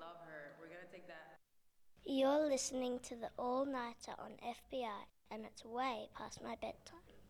You're listening to the All Nighter on FBI, and it's way past my bedtime.